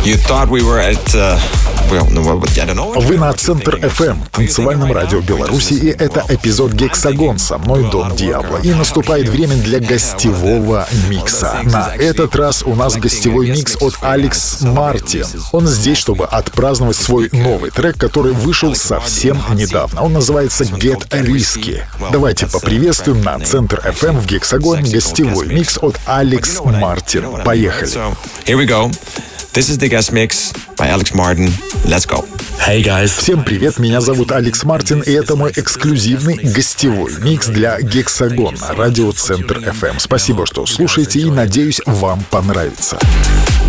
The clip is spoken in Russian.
You thought we were at... Вы на Центр FM, танцевальном радио Беларуси, и это эпизод Гексагон. Со мной Дон Диабло. И наступает время для гостевого микса. На этот раз у нас гостевой микс от Алекс Мартин. Он здесь, чтобы отпраздновать свой новый трек, который вышел совсем недавно. Он называется Get Risky. Давайте поприветствуем на Центр FM в Гексагоне гостевой микс от Алекс Мартин. Поехали. Here we go. This is the guest mix by Alex Martin. Let's go. Hey guys. Всем привет, меня зовут Алекс Мартин, и это мой эксклюзивный гостевой микс для Гексагона, радио Центр FM. Спасибо, что слушаете, и надеюсь, вам понравится.